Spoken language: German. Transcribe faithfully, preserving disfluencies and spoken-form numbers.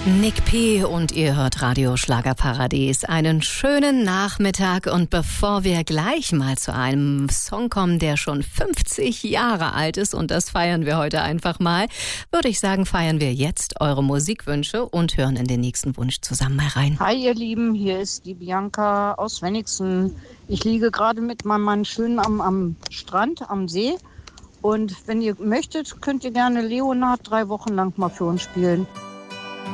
Nick P. und ihr hört Radio Schlagerparadies. Einen schönen Nachmittag, und bevor wir gleich mal zu einem Song kommen, der schon fünfzig Jahre alt ist, und das feiern wir heute einfach mal, würde ich sagen, feiern wir jetzt eure Musikwünsche und hören in den nächsten Wunsch zusammen mal rein. Hi ihr Lieben, hier ist die Bianca aus Wenigsen. Ich liege gerade mit meinem Mann schön am, am Strand, am See, und wenn ihr möchtet, könnt ihr gerne Leonard drei Wochen lang mal für uns spielen.